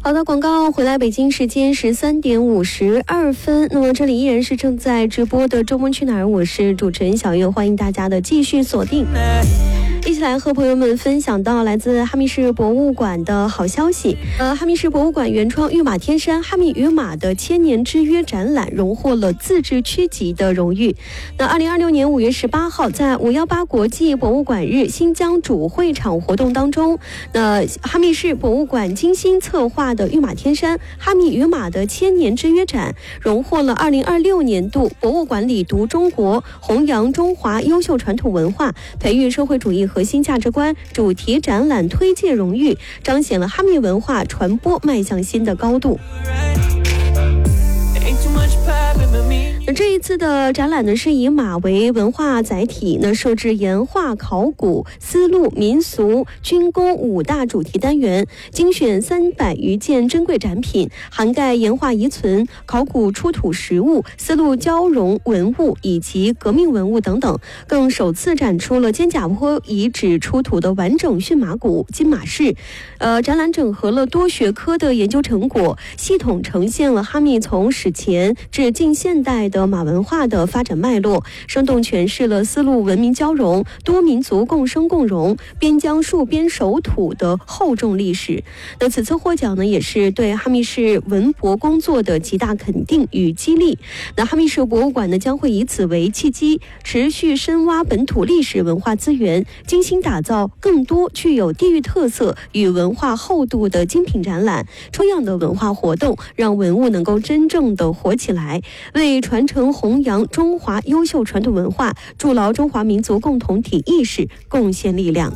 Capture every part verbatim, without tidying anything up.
好的，广告回来，北京时间十三点五十二分。那么这里依然是正在直播的周末去哪儿，我是主持人小月，欢迎大家的继续锁定。一起来和朋友们分享到来自哈密市博物馆的好消息。呃，哈密市博物馆原创御马天山哈密与马的千年之约展览荣获了自治区级的荣誉。那二零二六年五月十八号，在五幺八国际博物馆日新疆主会场活动当中，那哈密市博物馆精心策划的御马天山哈密与马的千年之约展荣获了二零二六年度博物馆里读中国、弘扬中华优秀传统文化、培育社会主义核心价值观主题展览推介荣誉，彰显了哈密文化传播迈向新的高度。那这一次的展览呢，是以马为文化载体，那设置岩画、考古、丝路、民俗、军工五大主题单元，精选三百余件珍贵展品，涵盖岩画遗存、考古出土实物、丝路交融文物以及革命文物等等。更首次展出了肩胛坡遗址出土的完整驯马骨金马式。呃，展览整合了多学科的研究成果，系统呈现了哈密从史前至近现代的马文化的发展脉络，生动诠释了丝路文明交融、多民族共生共荣、边疆戍边守土的厚重历史。那此次获奖呢，也是对哈密市文博工作的极大肯定与激励。那哈密市博物馆呢，将会以此为契机，持续深挖本土历史文化资源，精心打造更多具有地域特色与文化厚度的精品展览、抽样的文化活动，让文物能够真正的活起来，为传承弘扬中华优秀传统文化、筑牢中华民族共同体意识贡献力量。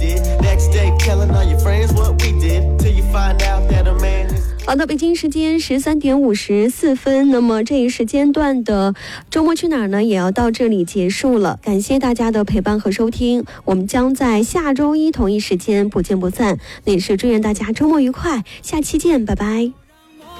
好的，北京时间十三点五十四分，那么这一时间段的周末去哪儿呢，也要到这里结束了。感谢大家的陪伴和收听，我们将在下周一同一时间不见不散。那也是祝愿大家周末愉快，下期见，拜拜。